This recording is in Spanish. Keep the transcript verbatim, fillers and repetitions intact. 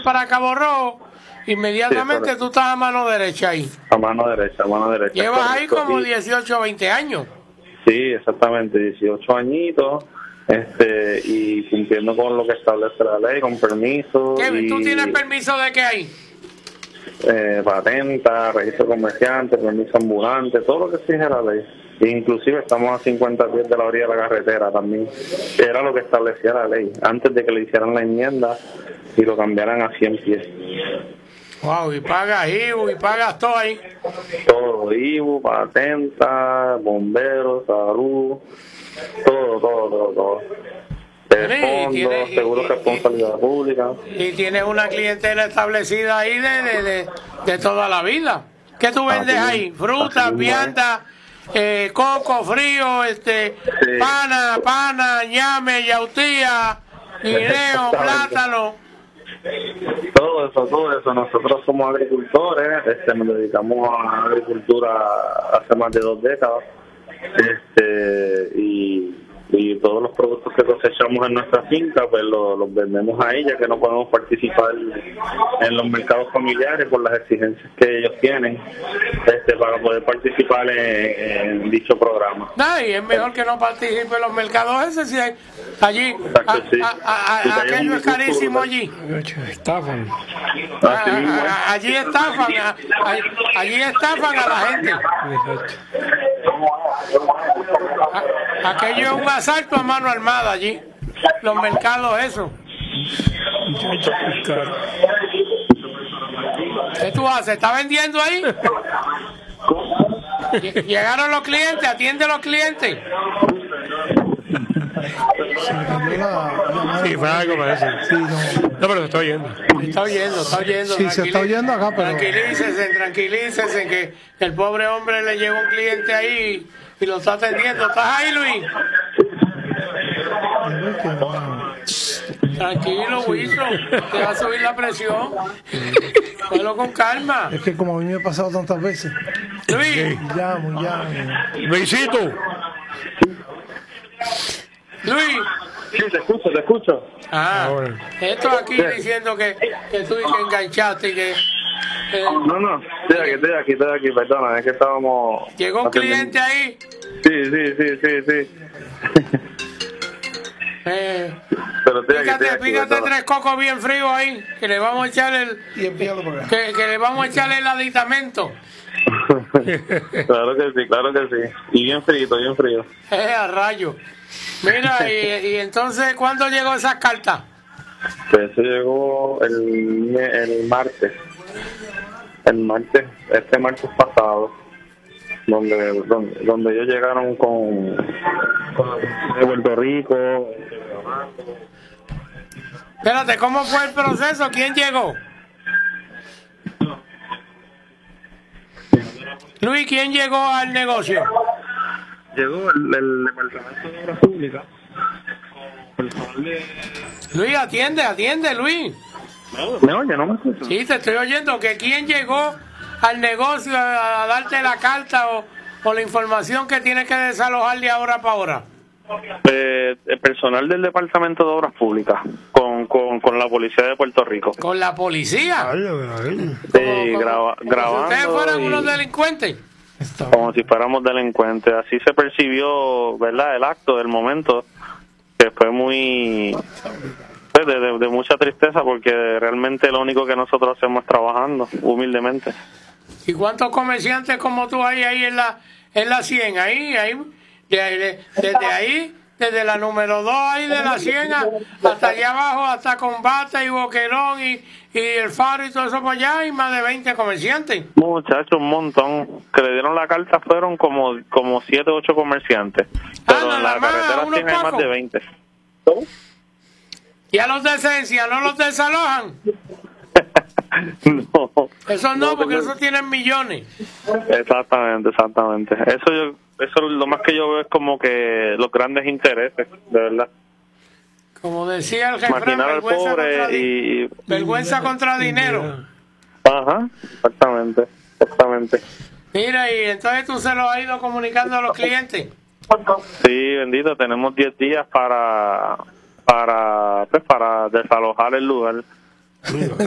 para Cabo Rojo, inmediatamente sí, tú estás a mano derecha ahí. A mano derecha, a mano derecha. Llevas ahí como dieciocho o veinte años. Sí, exactamente, dieciocho añitos. Este, y cumpliendo con lo que establece la ley, con permiso. ¿Qué, y, ¿Tú tienes permiso de qué hay? Eh, patenta, registro comerciante, permiso ambulante, todo lo que exige la ley. E inclusive estamos a cincuenta pies de la orilla de la carretera también, que era lo que establecía la ley, antes de que le hicieran la enmienda y lo cambiaran a cien pies. Wow, y pagas I V U y pagas todo ahí. Todo, I V U, patenta, bomberos, salud, todo, todo, todo, todo. De fondos, tiene, seguro y, responsabilidad y, pública. Y tienes una clientela establecida ahí de, de, de, de toda la vida. ¿Qué tú vendes así, ahí? Frutas, viandas, eh, coco frío, este, sí. pana, pana, ñame, yautía, guineo, plátano. Todo eso, todo eso. Nosotros somos agricultores, este, nos dedicamos a agricultura hace más de dos décadas, este, y y todos los productos que cosechamos en nuestra finca pues los, los vendemos ahí, ya que no podemos participar en los mercados familiares por las exigencias que ellos tienen este para poder participar en, en dicho programa. No, y es mejor que no participe en los mercados esos, si hay allí. Exacto, sí. a, a, a, aquello es carísimo allí. Estafan. A, a, allí estafan, a, a, allí estafan a la gente. A, aquello es un asalto a mano armada allí, los mercados esos. ¿Qué tú haces? ¿Estás vendiendo ahí? Llegaron los clientes, atiende a los clientes. Sí, fue algo parece. Sí, no. no, pero se está oyendo. Está oyendo, está oyendo. Sí, se está oyendo acá, pero... Tranquilícese, tranquilícese, que el pobre hombre le llegó un cliente ahí y lo está atendiendo. ¿Estás ahí, Luis? Tranquilo, Wilson, te va a subir la presión. Cógelo con calma. Es que como a mí me ha pasado tantas veces. Luis. Llamo, llamo. Luisito. Luis. Sí, te escucho, te escucho. Ah, esto aquí sí. Diciendo que, que tú que enganchaste y que... Eh, no, no, estoy aquí, estoy aquí, estoy aquí, perdona, es que estábamos... ¿Llegó un cliente ahí? Sí, sí, sí, sí, sí. Eh, Pero estoy pícate, aquí, estoy aquí, pícate tres cocos bien fríos ahí, que le vamos a echar el... Que, que le vamos a echar el aditamento. Claro que sí, claro que sí. Y bien frío, bien frío. Eh, a rayo. Mira, y, y entonces, ¿cuándo llegó esa carta? Pues eso llegó el, el martes. El martes, este martes pasado. Donde, donde, donde ellos llegaron con, con de Puerto Rico. Espérate, ¿cómo fue el proceso? ¿Quién llegó? Luis, ¿quién llegó al negocio? Llegó el, el Departamento de Obras Públicas. De... Luis, atiende, atiende, Luis. ¿Me oye? ¿No me escucho? Sí, te estoy oyendo. ¿Que quién llegó al negocio a, a darte la carta o, o la información que tienes que desalojar de ahora para ahora? Eh, el personal del Departamento de Obras Públicas con, con, con la Policía de Puerto Rico. ¿Con la policía? Sí, graba, grabando. ¿Ustedes fueron y... unos delincuentes? Como si fuéramos delincuentes. Así se percibió, ¿verdad? El acto del momento, que fue muy... De, de, de mucha tristeza, porque realmente lo único que nosotros hacemos es trabajando, humildemente. ¿Y cuántos comerciantes como tú hay ahí en la, en la cien? Ahí, ahí, de, de, desde ahí, desde la número dos ahí de la cien hasta allá abajo, hasta Combate y Boquerón y, y el Faro y todo eso por allá, hay más de veinte comerciantes. Muchachos, un montón. Que le dieron la carta fueron como como siete o ocho comerciantes. Pero ah, en la más, carretera cien hay más de veinte. ¿Cómo? ¿Y a los de esencia no los desalojan? No. Eso no, no porque no. Esos tienen millones. Exactamente, exactamente. Eso yo, eso lo más que yo veo es como que los grandes intereses, de verdad. Como decía el jefe, vergüenza, contra, y... vergüenza contra dinero. Ajá, exactamente, exactamente. Mira, y entonces tú se lo has ido comunicando a los clientes. Sí, bendito, tenemos diez días para... para pues, para desalojar el lugar.